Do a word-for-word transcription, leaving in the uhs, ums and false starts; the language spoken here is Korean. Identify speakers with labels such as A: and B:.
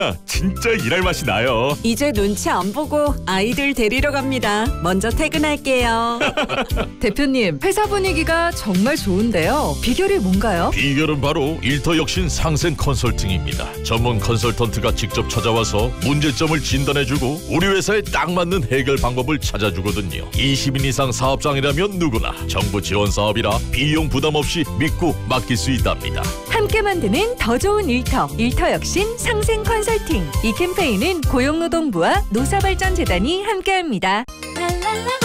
A: 진짜 일할 맛이 나요.
B: 이제 눈치 안 보고 아이들 데리러 갑니다. 먼저 퇴근할게요.
C: 대표님, 회사 분위기가 정말 좋은데요. 비결이 뭔가요?
A: 비결은 바로 일터혁신 상생 컨설팅입니다. 전문 컨설턴트가 직접 찾아와서 문제점을 진단해주고 우리 회사에 딱 맞는 해결 방법을 찾아주거든요. 이십 인 이상 사업장이라면 누구나 정부 지원 사업이라 비용 부담 없이 믿고 맡길 수 있답니다.
C: 함께 만드는 더 좋은 일터, 일터혁신 상생 컨설팅. 이 캠페인은 고용노동부와 노사발전재단이 함께합니다.